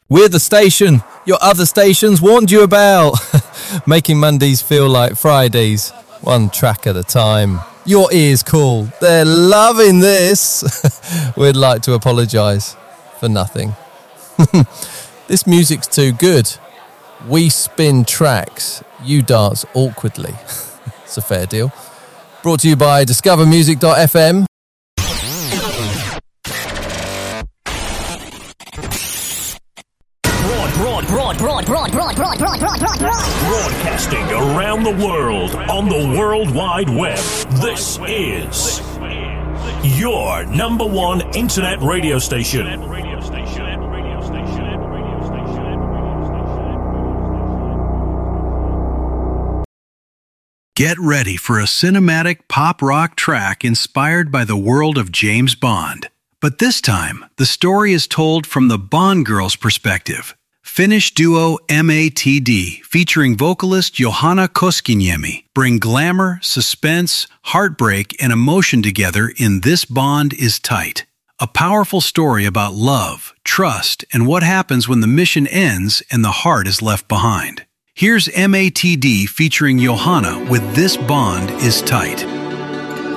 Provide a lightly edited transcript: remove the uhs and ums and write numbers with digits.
We're the station your other stations warned you about. Making Mondays feel like Fridays, one track at a time. Your ears cool. They're loving this. We'd like to apologise for nothing. This music's too good. We spin tracks. You dance awkwardly. It's a fair deal. Brought to you by discovermusic.fm. Broadcasting around the world on the World Wide Web. This is your number one internet radio station. Get ready for a cinematic pop rock track inspired by the world of James Bond. But this time, the story is told from the Bond girl's perspective. Finnish duo MATD, featuring vocalist Johanna Koskiniemi, bring glamour, suspense, heartbreak, and emotion together in This Bond is Tight. A powerful story about love, trust, and what happens when the mission ends and the heart is left behind. Here's MATD featuring Johanna with This Bond is Tight.